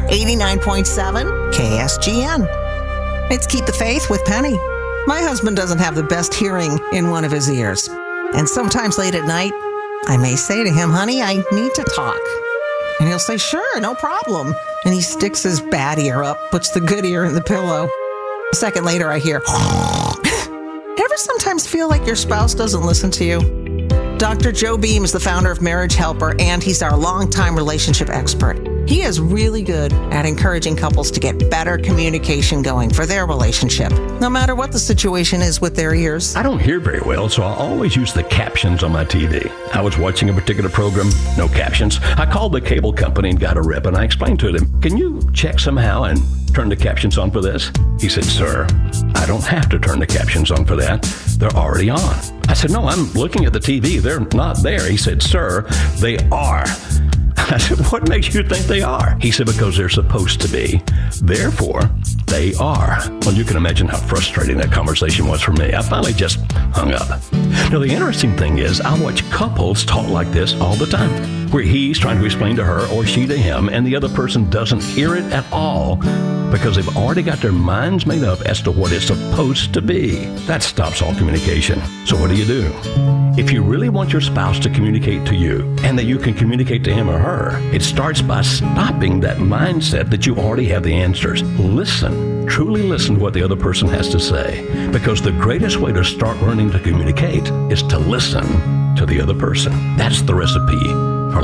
89.7 KSGN. It's Keep the Faith with Penny. My husband doesn't have the best hearing in one of his ears. And sometimes late at night, I may say to him, honey, I need to talk. And he'll say, sure, no problem. And he sticks his bad ear up, puts the good ear in the pillow. A second later, I hear, ever sometimes feel like your spouse doesn't listen to you? Dr. Joe Beam is the founder of Marriage Helper, and he's our longtime relationship expert. He is really good at encouraging couples to get better communication going for their relationship, no matter what the situation is with their ears. I don't hear very well, so I always use the captions on my TV. I was watching a particular program, no captions. I called the cable company and got a rep, and I explained to them, can you check somehow and turn the captions on for this? He said, sir, I don't have to turn the captions on for that. They're already on. I said, no, I'm looking at the TV. They're not there. He said, sir, they are. I said, what makes you think they are? He said, because they're supposed to be. Therefore, they are. Well, you can imagine how frustrating that conversation was for me. I finally just hung up. Now, the interesting thing is I watch couples talk like this all the time, where he's trying to explain to her or she to him, and the other person doesn't hear it at all because they've already got their minds made up as to what it's supposed to be. That stops all communication. So what do you do? If you really want your spouse to communicate to you and that you can communicate to him or her, it starts by stopping that mindset that you already have the answers. Listen, truly listen to what the other person has to say, because the greatest way to start learning to communicate is to listen to the other person. That's the recipe